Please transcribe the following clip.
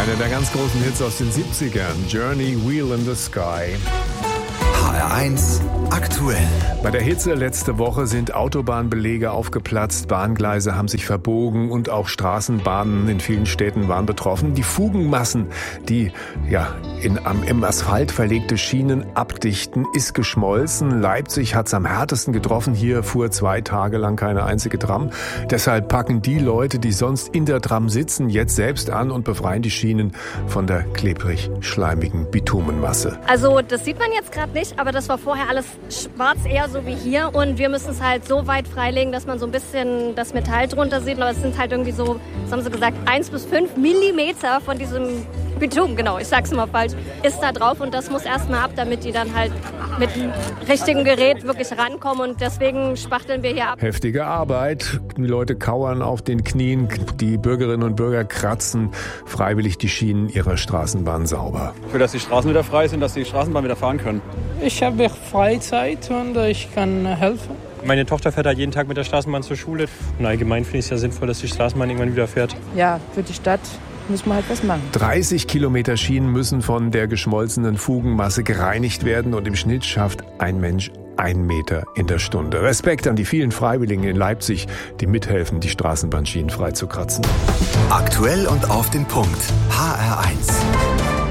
Einer der ganz großen Hits aus den 70ern, Journey, Wheel in the Sky. HR1 aktuell. Bei der Hitze letzte Woche sind Autobahnbelege aufgeplatzt, Bahngleise haben sich verbogen und auch Straßenbahnen in vielen Städten waren betroffen. Die Fugenmassen, die im Asphalt verlegte Schienen abdichten, ist geschmolzen. Leipzig hat's am härtesten getroffen. Hier fuhr 2 Tage lang keine einzige Tram. Deshalb packen die Leute, die sonst in der Tram sitzen, jetzt selbst an und befreien die Schienen von der klebrig-schleimigen Bitumenmasse. Also das sieht man jetzt gerade nicht, aber das war vorher alles schwarz, eher so wie hier. Und wir müssen es halt so weit freilegen, dass man so ein bisschen das Metall drunter sieht. Aber es sind halt irgendwie so, was haben sie gesagt, 1 bis 5 Millimeter von diesem Bitumen, genau, ich sag's immer falsch, ist da drauf. Und das muss erstmal ab, damit die dann halt mit dem richtigen Gerät wirklich rankommen. Und deswegen spachteln wir hier ab. Heftige Arbeit. Die Leute kauern auf den Knien. Die Bürgerinnen und Bürger kratzen freiwillig die Schienen ihrer Straßenbahn sauber. Für dass die Straßen wieder frei sind, dass die Straßenbahn wieder fahren können. Ich habe Freizeit und ich kann helfen. Meine Tochter fährt halt jeden Tag mit der Straßenbahn zur Schule. Und allgemein finde ich es ja sinnvoll, dass die Straßenbahn irgendwann wieder fährt. Ja, für die Stadt muss man halt was machen. 30 Kilometer Schienen müssen von der geschmolzenen Fugenmasse gereinigt werden und im Schnitt schafft ein Mensch 1 Meter in der Stunde. Respekt an die vielen Freiwilligen in Leipzig, die mithelfen, die Straßenbahnschienen freizukratzen. Aktuell und auf den Punkt. HR1.